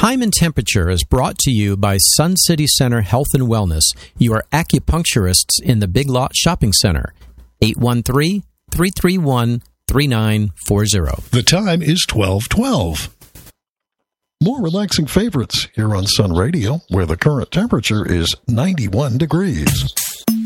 Time and Temperature is brought to you by Sun City Center Health and Wellness, your acupuncturists in the Big Lot Shopping Center. 813-331-3940. The time is 12:12. More relaxing favorites here on Sun Radio, where the current temperature is 91 degrees.